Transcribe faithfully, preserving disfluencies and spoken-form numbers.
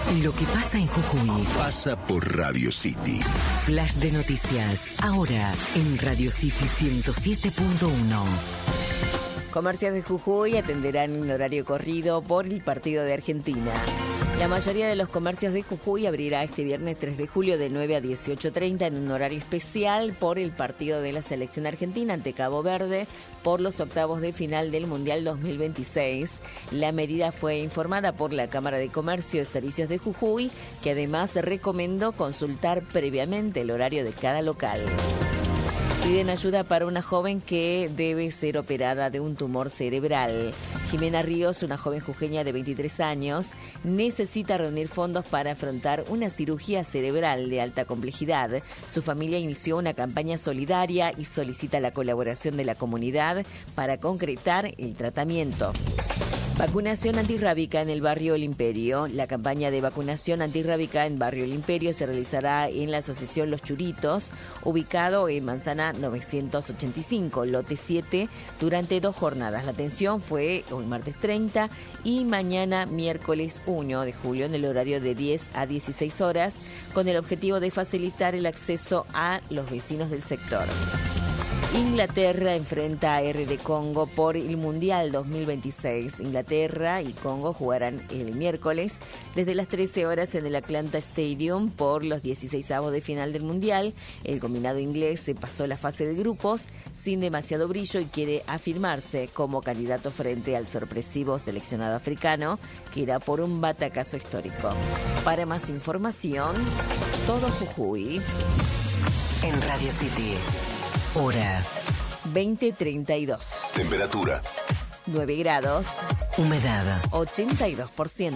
Lo que pasa en Jujuy pasa por Radio City. Flash de noticias, ahora en Radio City ciento siete punto uno. Comercios de Jujuy atenderán en horario corrido por el partido de Argentina. La mayoría de los comercios de Jujuy abrirá este viernes tres de julio de nueve a dieciocho treinta en un horario especial por el partido de la selección argentina ante Cabo Verde por los octavos de final del Mundial dos mil veintiséis. La medida fue informada por la Cámara de Comercio y Servicios de Jujuy, que además recomendó consultar previamente el horario de cada local. Piden ayuda para una joven que debe ser operada de un tumor cerebral. Jimena Ríos, una joven jujeña de veintitrés años, necesita reunir fondos para afrontar una cirugía cerebral de alta complejidad. Su familia inició una campaña solidaria y solicita la colaboración de la comunidad para concretar el tratamiento. Vacunación antirrábica en el barrio El Imperio. La campaña de vacunación antirrábica en barrio El Imperio se realizará en la asociación Los Churitos, ubicado en Manzana novecientos ochenta y cinco, lote siete, durante dos jornadas. La atención fue hoy martes treinta y mañana miércoles uno de julio en el horario de diez a dieciséis horas, con el objetivo de facilitar el acceso a los vecinos del sector. Inglaterra enfrenta a R D Congo por el Mundial dos mil veintiséis. Inglaterra y Congo jugarán el miércoles desde las trece horas en el Atlanta Stadium por los dieciseisavos de final del Mundial. El combinado inglés se pasó la fase de grupos sin demasiado brillo y quiere afirmarse como candidato frente al sorpresivo seleccionado africano, que irá por un batacazo histórico. Para más información, todo Jujuy. En Radio City. Hora veinte treinta y dos. Temperatura nueve grados. Humedad ochenta y dos por ciento.